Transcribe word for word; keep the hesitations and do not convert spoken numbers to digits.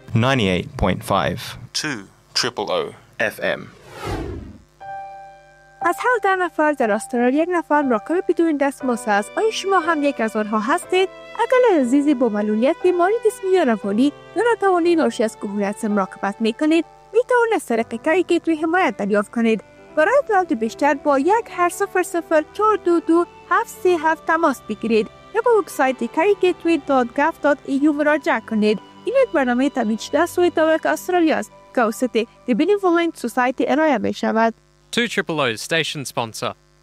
ninety-eight point five two triple O F M. از هر ده نفر در استرالیا یک نفر مراقب بدون دستمزد است. آیا شما هم یک از آنها هستید؟ اگر عزیزی با معلولیت بیماری جسمی یا روانی یا ناتوانی ناشی از کهولت مراقبت میکنید، میتوانید از طریق کاری که توی حمایت دریافت کنید. برای اطلاعات بیشتر با یک هشت صفر صفر چهار دو دو هفت سه هفت تماس بگیرید یا به وبسایت کاریگیتوی دات گاف دات ای یو مراجعه کنید. این یک برنامه تامین شده از سوی دولت استرالیا است که توسط The Benevolent Society ارائه می شود. two triple O's station sponsor.